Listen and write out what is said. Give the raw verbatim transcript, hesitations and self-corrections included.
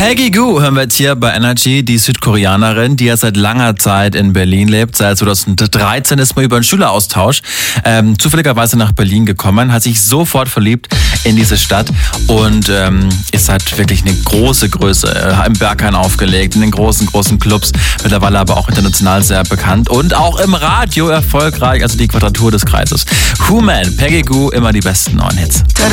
Peggy Gou hören wir jetzt hier bei Energy, die Südkoreanerin, die ja seit langer Zeit in Berlin lebt. Seit zweitausenddreizehn ist man über einen Schüleraustausch ähm, zufälligerweise nach Berlin gekommen, hat sich sofort verliebt in diese Stadt und ähm, ist halt wirklich eine große Größe. Äh, im Berghain aufgelegt, in den großen, großen Clubs, mittlerweile aber auch international sehr bekannt und auch im Radio erfolgreich, also die Quadratur des Kreises. Who Man, Peggy Gou, immer die besten neuen Hits.